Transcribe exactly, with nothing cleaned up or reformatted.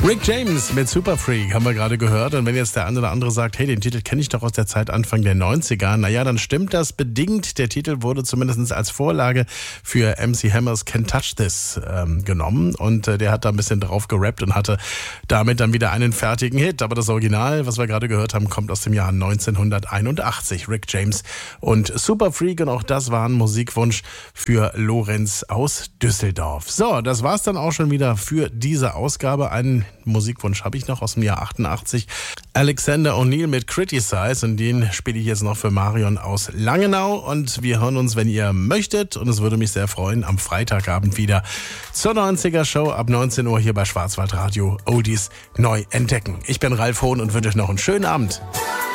Rick James mit Super Freak haben wir gerade gehört. Und wenn jetzt der eine oder andere sagt, hey, den Titel kenne ich doch aus der Zeit Anfang der neunziger, naja, dann stimmt das bedingt. Der Titel wurde zumindest als Vorlage für M C Hammers Can't Touch This ähm, genommen. Und äh, der hat da ein bisschen drauf gerappt und hatte damit dann wieder einen fertigen Hit. Aber das Original, was wir gerade gehört haben, kommt aus dem Jahr neunzehnhunderteinundachtzig. Rick James und Super Freak. Und auch das war ein Musikwunsch für Lorenz aus Düsseldorf. So, das war's dann auch schon wieder für diese Ausgabe. Einen Musikwunsch habe ich noch aus dem Jahr achtundachtzig. Alexander O'Neal mit Criticize, und den spiele ich jetzt noch für Marion aus Langenau. Und wir hören uns, wenn ihr möchtet, und es würde mich sehr freuen, am Freitagabend wieder zur neunziger Show ab neunzehn Uhr hier bei Schwarzwaldradio Oldies neu entdecken. Ich bin Ralf Hohn und wünsche euch noch einen schönen Abend.